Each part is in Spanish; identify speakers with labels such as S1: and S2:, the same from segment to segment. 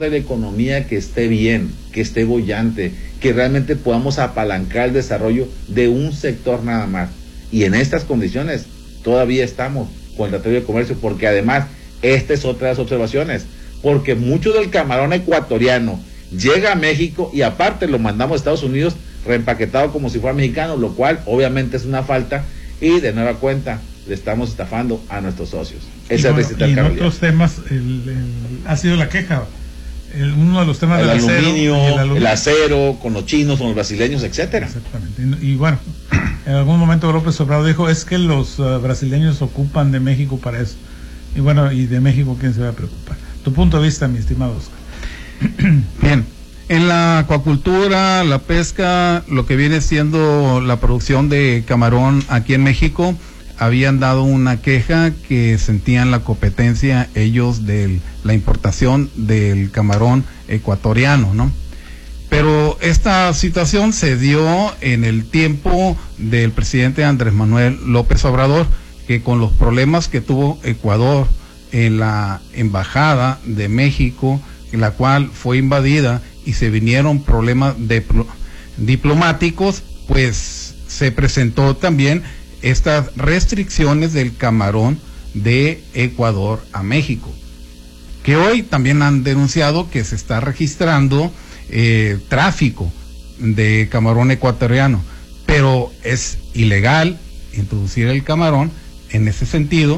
S1: importa la economía que esté bien, que esté bollante, que realmente podamos apalancar el desarrollo de un sector nada más. Y en estas condiciones todavía estamos con el Tratado de Libre Comercio, porque además, esta es otra de las observaciones, porque mucho del camarón ecuatoriano llega a México y aparte lo mandamos a Estados Unidos reempaquetado como si fuera mexicano, lo cual obviamente es una falta y de nueva cuenta le estamos estafando a nuestros socios.
S2: Y en otros temas ha sido la queja, uno de los temas del
S1: aluminio, el acero, con los chinos, con los brasileños, etcétera.
S2: Exactamente. Y bueno, en algún momento López Obrador dijo, es que los brasileños ocupan de México para eso. Y bueno, y de México, ¿quién se va a preocupar? Tu punto de vista, mi estimado Oscar.
S3: Bien, en la acuacultura, la pesca, lo que viene siendo la producción de camarón aquí en México, habían dado una queja que sentían la competencia ellos de la importación del camarón ecuatoriano, ¿no? Pero esta situación se dio en el tiempo del presidente Andrés Manuel López Obrador, que con los problemas que tuvo Ecuador en la embajada de México, la cual fue invadida y se vinieron problemas diplomáticos, pues se presentó también estas restricciones del camarón de Ecuador a México, que hoy también han denunciado que se está registrando tráfico de camarón ecuatoriano, pero es ilegal introducir el camarón en ese sentido,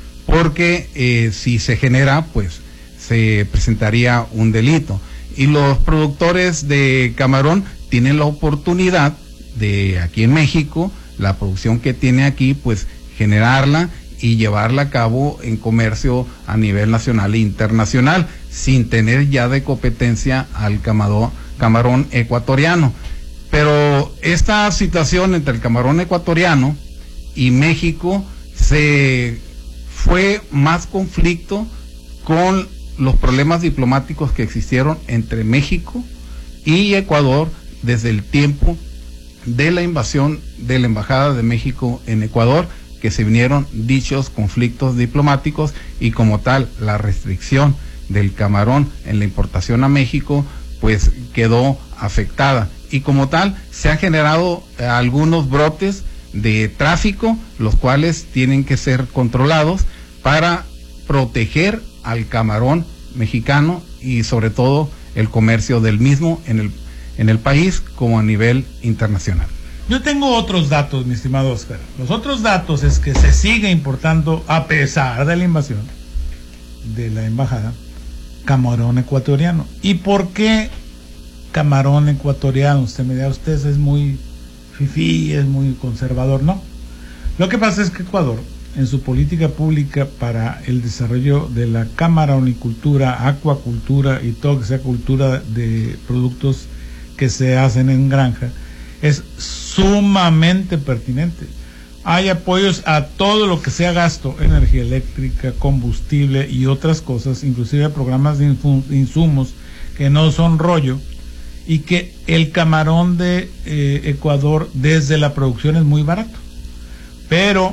S3: porque si se genera, pues se presentaría un delito, y los productores de camarón tienen la oportunidad de aquí en México, la producción que tiene aquí, pues generarla y llevarla a cabo en comercio a nivel nacional e internacional, sin tener ya de competencia al camarón ecuatoriano. Pero esta situación entre el camarón ecuatoriano y México se fue más conflicto con los problemas diplomáticos que existieron entre México y Ecuador desde el tiempo de la invasión de la Embajada de México en Ecuador, que se vinieron dichos conflictos diplomáticos y como tal la restricción del camarón en la importación a México pues quedó afectada, y como tal se han generado algunos brotes de tráfico, los cuales tienen que ser controlados para proteger al camarón mexicano y sobre todo el comercio del mismo en el país como a nivel internacional.
S2: Yo tengo otros datos, mi estimado Oscar. Los otros datos es que se sigue importando, a pesar de la invasión de la embajada, camarón ecuatoriano. ¿Y por qué camarón ecuatoriano? Usted me dirá, usted es muy fifí, es muy conservador. No. Lo que pasa es que Ecuador, en su política pública para el desarrollo de la camaronicultura, acuacultura y todo que sea cultura de productos que se hacen en granja, es sumamente pertinente. Hay apoyos a todo lo que sea gasto, energía eléctrica, combustible y otras cosas, inclusive a programas de insumos que no son rollo, y que el camarón de Ecuador desde la producción es muy barato. Pero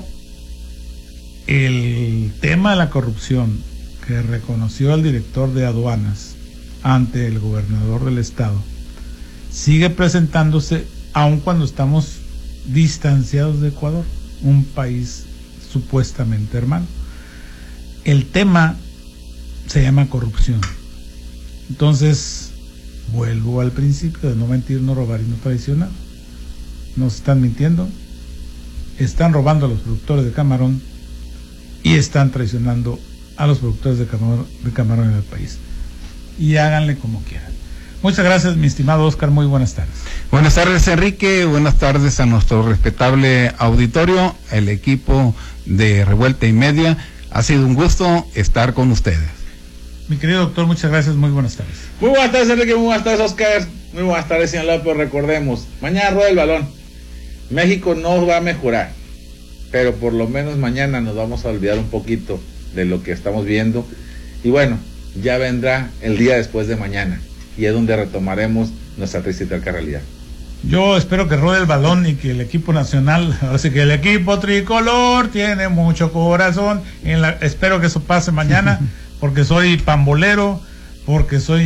S2: el tema de la corrupción que reconoció el director de aduanas ante el gobernador del estado sigue presentándose aun cuando estamos distanciados de Ecuador, un país supuestamente hermano. El tema se llama corrupción. Entonces, vuelvo al principio de no mentir, no robar y no traicionar. Nos están mintiendo, están robando a los productores de camarón y están traicionando a los productores de camarón en el país. Y háganle como quieran. Muchas gracias, mi estimado Oscar, muy buenas tardes.
S3: Buenas tardes, Enrique, buenas tardes a nuestro respetable auditorio, el equipo de Revuelta y Media. Ha sido un gusto estar con ustedes.
S2: Mi querido doctor, muchas gracias, muy buenas tardes.
S1: Muy buenas tardes, Enrique, muy buenas tardes, Oscar, muy buenas tardes, señor López. Recordemos, mañana rueda el balón. México no va a mejorar, pero por lo menos mañana nos vamos a olvidar un poquito de lo que estamos viendo, y bueno, ya vendrá el día después de mañana, y es donde retomaremos nuestra triste y terca realidad.
S2: Yo espero que ruede el balón y que el equipo nacional, así que el equipo tricolor tiene mucho corazón, espero que eso pase mañana, porque soy pambolero, porque soy